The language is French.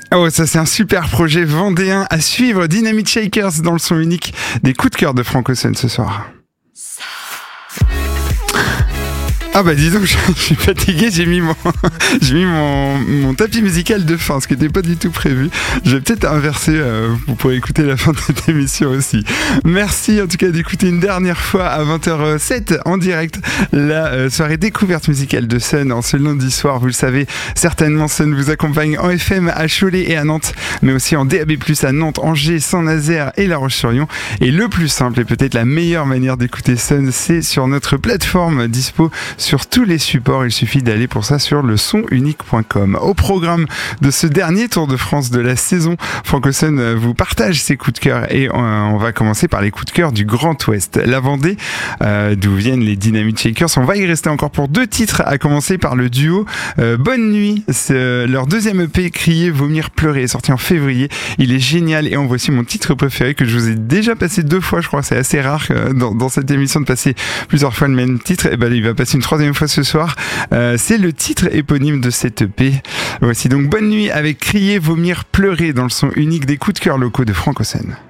Oh, ça c'est un super projet vendéen à suivre. Dynamite Shakers dans le son unique des coups de cœur de Francosen ce soir. Ah bah dis donc, je suis fatigué, j'ai mis mon tapis musical de fin, ce qui n'était pas du tout prévu. Je vais peut-être inverser, vous pourrez écouter la fin de cette émission aussi. Merci en tout cas d'écouter une dernière fois à 20h07 en direct la soirée découverte musicale de Sun en ce lundi soir. Vous le savez certainement, Sun vous accompagne en FM à Cholet et à Nantes, mais aussi en DAB+, à Nantes, Angers, Saint-Nazaire et La Roche-sur-Yon. Et le plus simple et peut-être la meilleure manière d'écouter Sun, c'est sur notre plateforme dispo sur tous les supports. Il suffit d'aller pour ça sur lesonunique.com. Au programme de ce dernier Tour de France de la saison, Francosen vous partage ses coups de cœur et on va commencer par les coups de cœur du Grand Ouest. La Vendée, d'où viennent les Dynamite Shakers. On va y rester encore pour 2 titres, à commencer par le duo Bonne Nuit. C'est leur deuxième EP, Crier, Vomir, Pleurer, est sorti en février. Il est génial et en voici mon titre préféré que je vous ai déjà passé 2 fois, je crois. C'est assez rare dans cette émission de passer plusieurs fois le même titre. Et ben il va passer une 3e fois ce soir. C'est le titre éponyme de cette EP. Voici donc Bonne Nuit avec Crier, Vomir, Pleurer dans le son unique des coups de cœur locaux de Francosen.